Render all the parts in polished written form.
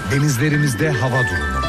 Denizlerimizde hava durumu.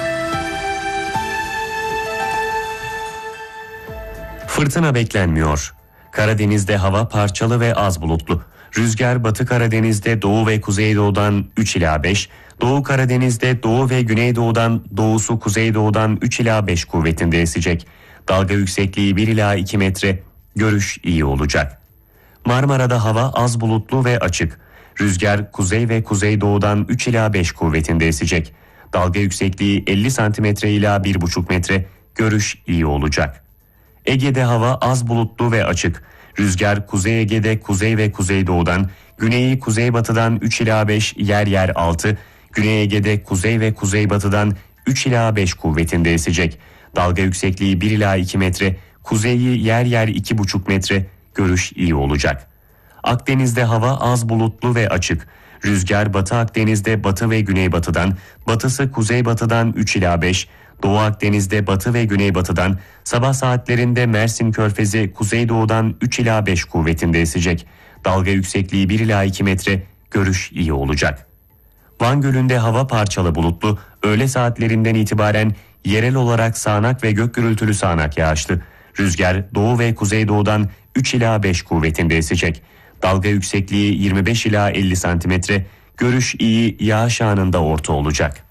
Fırtına beklenmiyor. Karadeniz'de hava parçalı ve az bulutlu. Rüzgar Batı Karadeniz'de doğu ve kuzeydoğudan 3 ila 5, Doğu Karadeniz'de doğu ve güneydoğudan, doğusu kuzeydoğudan 3 ila 5 kuvvetinde esecek. Dalga yüksekliği 1 ila 2 metre, görüş iyi olacak. Marmara'da hava az bulutlu ve açık. Rüzgar kuzey ve kuzeydoğudan 3 ila 5 kuvvetinde esecek. Dalga yüksekliği 50 santimetre ila 1,5 metre, görüş iyi olacak. Ege'de hava az bulutlu ve açık. Rüzgar Kuzey Ege'de kuzey ve kuzeydoğudan, güneyi kuzeybatıdan 3 ila 5, yer yer 6, Güney Ege'de kuzey ve kuzeybatıdan 3 ila 5 kuvvetinde esecek. Dalga yüksekliği 1 ila 2 metre, kuzeyi yer yer 2,5 metre, görüş iyi olacak. Akdeniz'de hava az bulutlu ve açık. Rüzgar Batı Akdeniz'de batı ve güneybatıdan, batısı kuzeybatıdan 3 ila 5, Doğu Akdeniz'de batı ve güneybatıdan, sabah saatlerinde Mersin Körfezi kuzeydoğudan 3 ila 5 kuvvetinde esecek. Dalga yüksekliği 1 ila 2 metre, görüş iyi olacak. Van Gölü'nde hava parçalı bulutlu, öğle saatlerinden itibaren yerel olarak sağanak ve gök gürültülü sağanak yağışlı. Rüzgar doğu ve kuzeydoğudan 3 ila 5 kuvvetinde esecek. Dalga yüksekliği 25 ila 50 santimetre, görüş iyi, yağış anında orta olacak.